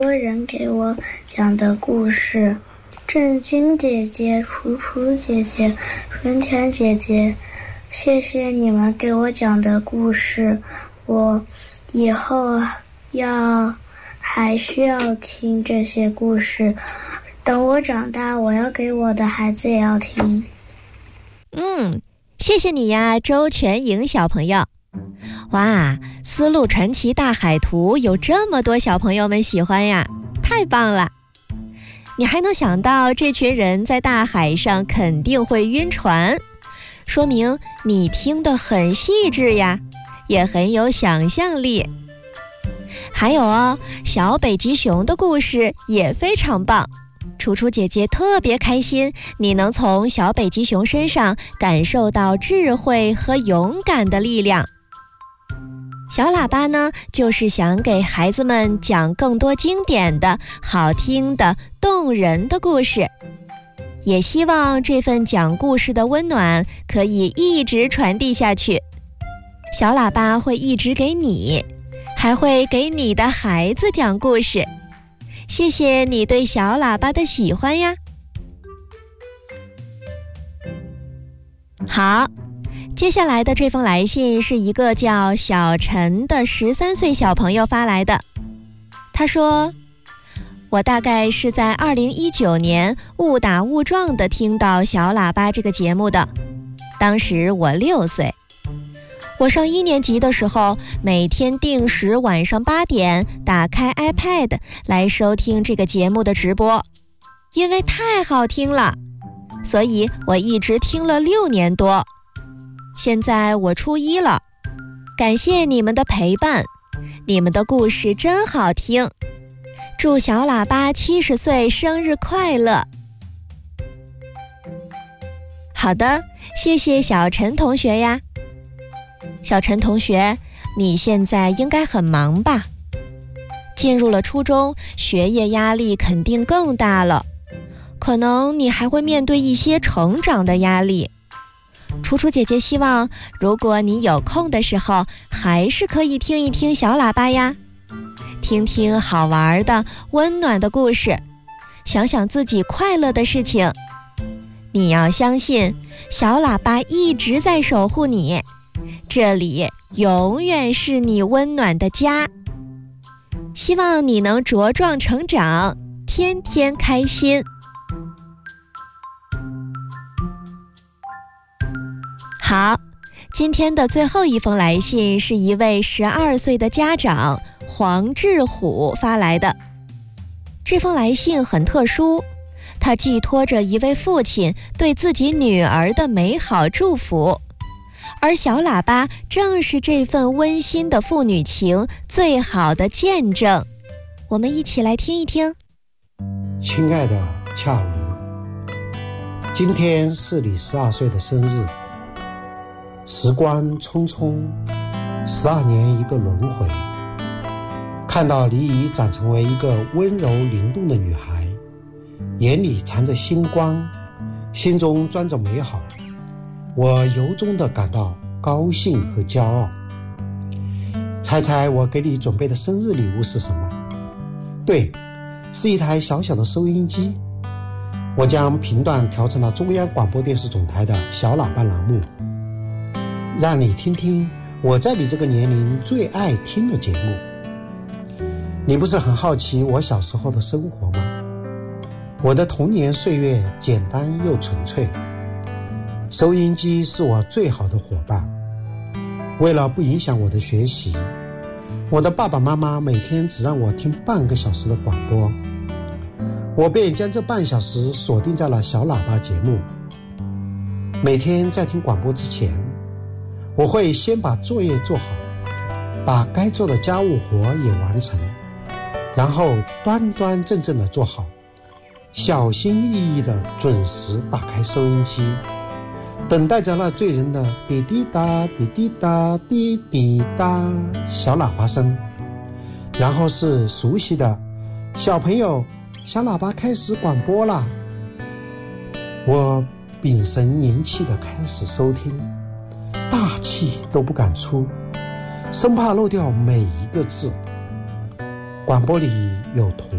多人给我讲的故事，正晶姐姐、楚楚姐姐、春天姐姐，谢谢你们给我讲的故事，我以后还需要听这些故事，等我长大，我要给我的孩子也要听。 谢谢你呀，周全莹小朋友。哇，丝路传奇大海图有这么多小朋友们喜欢呀，太棒了！你还能想到这群人在大海上肯定会晕船，说明你听得很细致呀，也很有想象力。还有哦，小北极熊的故事也非常棒，楚楚姐姐特别开心，你能从小北极熊身上感受到智慧和勇敢的力量。小喇叭呢，就是想给孩子们讲更多经典的、好听的、动人的故事，也希望这份讲故事的温暖可以一直传递下去。小喇叭会一直给你，还会给你的孩子讲故事。谢谢你对小喇叭的喜欢呀。好，接下来的这封来信是一个叫小陈的13岁小朋友发来的。他说，我大概是在2019年误打误撞地听到小喇叭这个节目的，当时我6岁。我上1年级的时候，每天定时晚上8点打开 iPad 来收听这个节目的直播，因为太好听了，所以我一直听了6年多。现在我初1了，感谢你们的陪伴，你们的故事真好听，祝小喇叭70岁生日快乐。好的，谢谢小陈同学呀。小陈同学，你现在应该很忙吧？进入了初中，学业压力肯定更大了，可能你还会面对一些成长的压力。楚楚姐姐希望，如果你有空的时候，还是可以听一听小喇叭呀，听听好玩的、温暖的故事，想想自己快乐的事情。你要相信，小喇叭一直在守护你，这里永远是你温暖的家。希望你能茁壮成长，天天开心。好，今天的最后一封来信是一位12岁的家长黄志虎发来的。这封来信很特殊，他寄托着一位父亲对自己女儿的美好祝福，而小喇叭正是这份温馨的父女情最好的见证。我们一起来听一听。 亲爱的恰如，今天是你12岁的生日。时光匆匆，12年一个轮回，看到你已长成为一个温柔灵动的女孩，眼里藏着星光，心中装着美好，我由衷地感到高兴和骄傲。猜猜我给你准备的生日礼物是什么？对，是一台小小的收音机。我将频段调成了中央广播电视总台的小喇叭栏目，让你听听我在你这个年龄最爱听的节目。你不是很好奇我小时候的生活吗？我的童年岁月简单又纯粹，收音机是我最好的伙伴。为了不影响我的学习，我的爸爸妈妈每天只让我听半个小时的广播，我便将这半小时锁定在了小喇叭节目。每天在听广播之前，我会先把作业做好，把该做的家务活也完成，然后端端正正地做好，小心翼翼地准时打开收音机，等待着那醉人的滴滴答滴滴答滴滴答小喇叭声，然后是熟悉的小朋友，小喇叭开始广播啦。我屏神凝气地开始收听，大气都不敢出，生怕漏掉每一个字。广播里有童